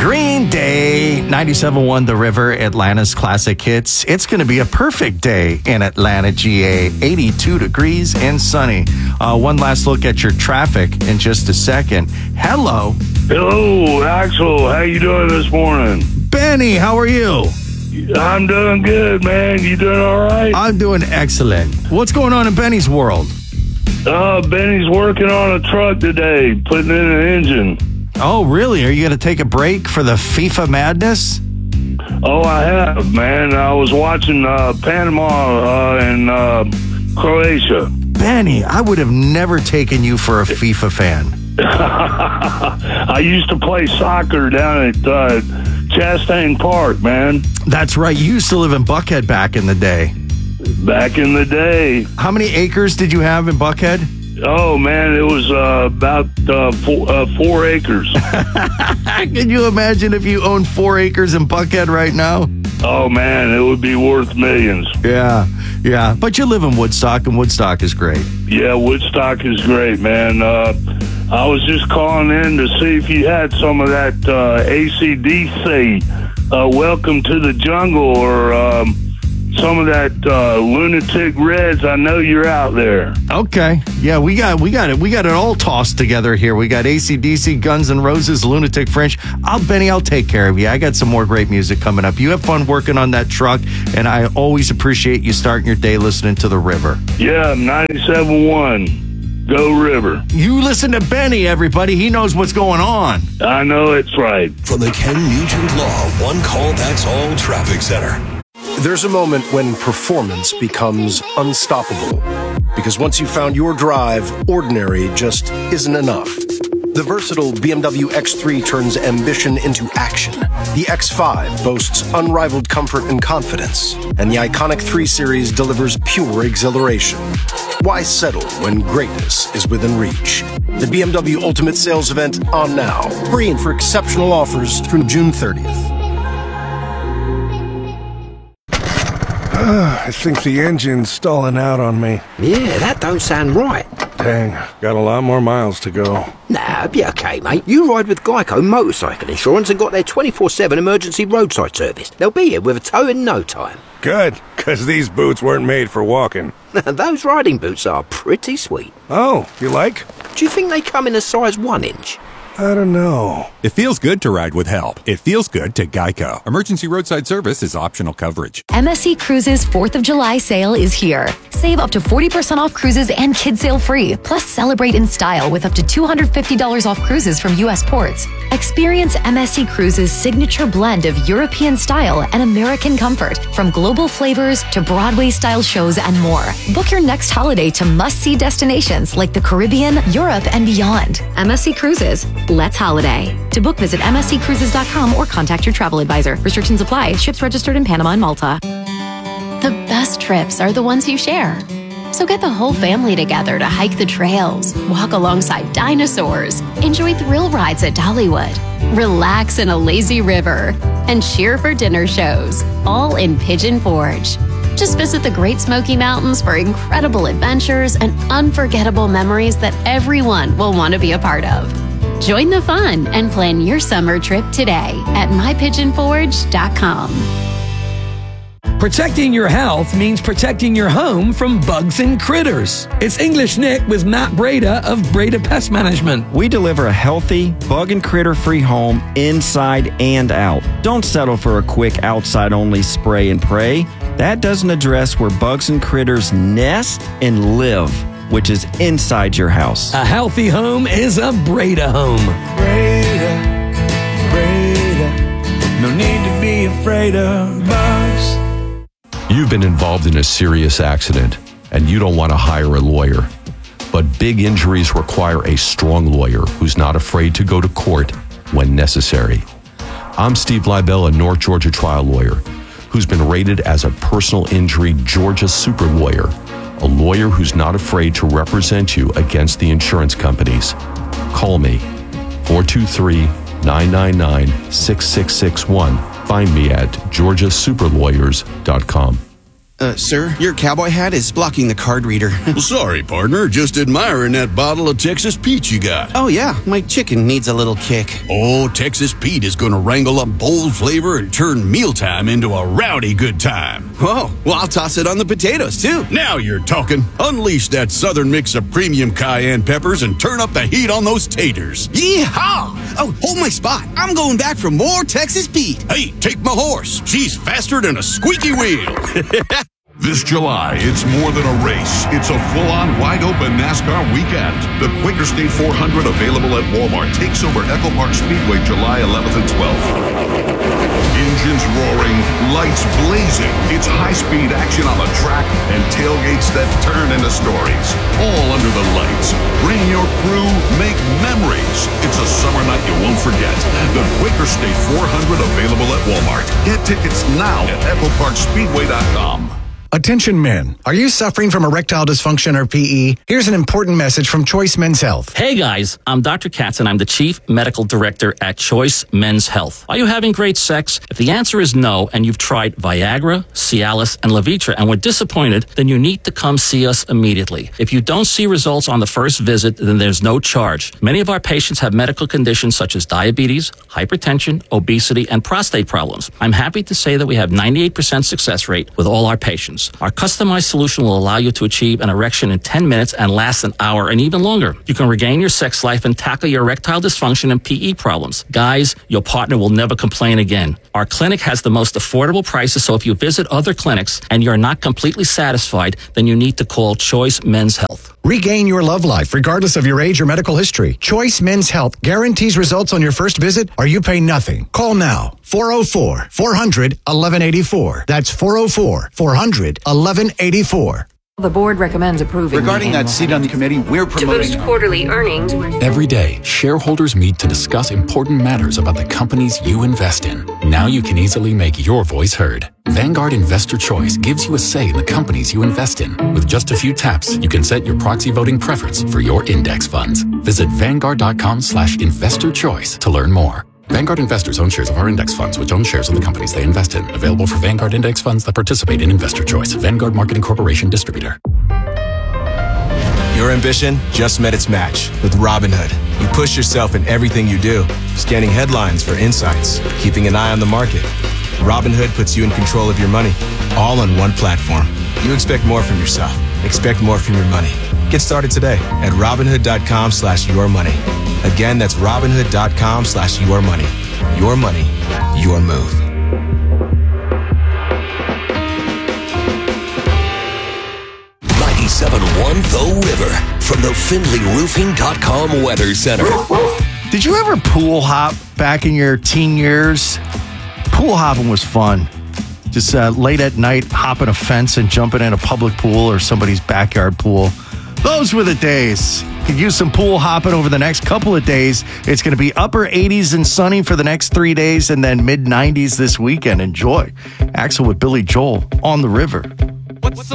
Green Day, 97.1 The River, Atlanta's classic hits. It's going to be a perfect day in Atlanta, GA. 82 degrees and sunny. One last look at your traffic in just a second. Hello. Hello, Axel. How you doing this morning? Benny, how are you? I'm doing good, man. You doing all right? I'm doing excellent. What's going on in Benny's world? Benny's working on a truck today, putting in an engine. Oh, really? Are you going to take a break for the FIFA madness? Oh, I have, man. I was watching Panama and Croatia. Benny, I would have never taken you for a FIFA fan. I used to play soccer down at Chastain Park, man. That's right. You used to live in Buckhead back in the day. Back in the day. How many acres did you have in Buckhead? Oh, man, it was about 4 acres. Can you imagine if you owned 4 acres in Buckhead right now? Oh, man, it would be worth millions. Yeah. But you live in Woodstock, and Woodstock is great. Yeah, Woodstock is great, man. I was just calling in to see if you had some of that AC/DC, Welcome to the Jungle, or some of that Lunatic Reds. I know you're out there. Okay. Yeah, we got it all tossed together here. We got AC/DC, Guns N' Roses, Lunatic Fringe. Benny, I'll take care of you. I got some more great music coming up. You have fun working on that truck, and I always appreciate you starting your day listening to The River. Yeah, 97.1. Go River. You listen to Benny, everybody. He knows what's going on. I know it's right. From the Ken Nugent Law One Call That's All Traffic Center. There's a moment when performance becomes unstoppable. Because once you've found your drive, ordinary just isn't enough. The versatile BMW X3 turns ambition into action. The X5 boasts unrivaled comfort and confidence. And the iconic 3 Series delivers pure exhilaration. Why settle when greatness is within reach? The BMW Ultimate Sales Event on now. Hurry in for exceptional offers through June 30th. I think the engine's stalling out on me. Yeah, that don't sound right. Dang, got a lot more miles to go. Nah, it'll be okay, mate. You ride with Geico Motorcycle Insurance and got their 24/7 emergency roadside service. They'll be here with a tow in no time. Good, because these boots weren't made for walking. Those riding boots are pretty sweet. Oh, you like? Do you think they come in a size 1 inch? I don't know. It feels good to ride with help. It feels good to Geico. Emergency roadside service is optional coverage. MSC Cruises 4th of July sale is here. Save up to 40% off cruises and kids sail free. Plus, celebrate in style with up to $250 off cruises from U.S. ports. Experience MSC Cruises' signature blend of European style and American comfort, from global flavors to Broadway-style shows and more. Book your next holiday to must-see destinations like the Caribbean, Europe, and beyond. MSC Cruises. Let's holiday. To book, visit msccruises.com or contact your travel advisor. Restrictions apply. Ships registered in Panama and Malta. The best trips are the ones you share. So get the whole family together to hike the trails, walk alongside dinosaurs, enjoy thrill rides at Dollywood, relax in a lazy river, and cheer for dinner shows, all in Pigeon Forge. Just visit the Great Smoky Mountains for incredible adventures and unforgettable memories that everyone will want to be a part of. Join the fun and plan your summer trip today at mypigeonforge.com. Protecting your health means protecting your home from bugs and critters. It's English Nick with Matt Breda of Breda Pest Management. We deliver a healthy, bug and critter-free home inside and out. Don't settle for a quick outside-only spray and pray. That doesn't address where bugs and critters nest and live, which is inside your house. A healthy home is a Breda home. Breda, no need to be afraid of bugs. You've been involved in a serious accident, and you don't want to hire a lawyer. But big injuries require a strong lawyer who's not afraid to go to court when necessary. I'm Steve Leibel, a North Georgia trial lawyer, who's been rated as a personal injury Georgia super lawyer, a lawyer who's not afraid to represent you against the insurance companies. Call me, 423-999-6661. Find me at georgiasuperlawyers.com. Sir, your cowboy hat is blocking the card reader. Sorry, partner. Just admiring that bottle of Texas Pete you got. Oh, yeah. My chicken needs a little kick. Oh, Texas Pete is going to wrangle up bold flavor and turn mealtime into a rowdy good time. Oh, well, I'll toss it on the potatoes, too. Now you're talking. Unleash that southern mix of premium cayenne peppers and turn up the heat on those taters. Yeehaw! Oh, hold my spot. I'm going back for more Texas Pete. Hey, take my horse. She's faster than a squeaky wheel. This July, it's more than a race. It's a full-on, wide-open NASCAR weekend. The Quaker State 400, available at Walmart, takes over Echo Park Speedway July 11th and 12th. Engines roaring, lights blazing. It's high-speed action on the track and tailgates that turn into stories. All under the lights. Bring your crew, make memories. It's a summer night you won't forget. The Quaker State 400, available at Walmart. Get tickets now at EchoParkSpeedway.com. Attention men, are you suffering from erectile dysfunction or PE? Here's an important message from Choice Men's Health. Hey guys, I'm Dr. Katz and I'm the Chief Medical Director at Choice Men's Health. Are you having great sex? If the answer is no and you've tried Viagra, Cialis, and Levitra and were disappointed, then you need to come see us immediately. If you don't see results on the first visit, then there's no charge. Many of our patients have medical conditions such as diabetes, hypertension, obesity, and prostate problems. I'm happy to say that we have 98% success rate with all our patients. Our customized solution will allow you to achieve an erection in 10 minutes and last an hour and even longer. You can regain your sex life and tackle your erectile dysfunction and PE problems. Guys, your partner will never complain again. Our clinic has the most affordable prices, so if you visit other clinics and you're not completely satisfied, then you need to call Choice Men's Health. Regain your love life regardless of your age or medical history. Choice Men's Health guarantees results on your first visit or you pay nothing. Call now. 404-400-1184. That's 404-400-1184. The board recommends approving. Regarding that seat on the committee, we're promoting. To boost quarterly earnings. Every day, shareholders meet to discuss important matters about the companies you invest in. Now you can easily make your voice heard. Vanguard Investor Choice gives you a say in the companies you invest in. With just a few taps, you can set your proxy voting preference for your index funds. Visit Vanguard.com/investor choice to learn more. Vanguard investors own shares of our index funds, which own shares of the companies they invest in. Available for Vanguard index funds that participate in Investor Choice. Vanguard Marketing Corporation Distributor. Your ambition just met its match with Robinhood. You push yourself in everything you do, scanning headlines for insights, keeping an eye on the market. Robinhood puts you in control of your money, all on one platform. You expect more from yourself. Expect more from your money. Get started today at Robinhood.com/yourmoney. Again, that's Robinhood.com/yourmoney. Your money, your move. The River from the FindlayRoofing.com Weather Center. Did you ever pool hop back in your teen years? Pool hopping was fun. Just late at night, hopping a fence and jumping in a public pool or somebody's backyard pool. Those were the days. Could use some pool hopping over the next couple of days. It's going to be upper 80s and sunny for the next 3 days and then mid 90s this weekend. Enjoy. Axel with Billy Joel on the river.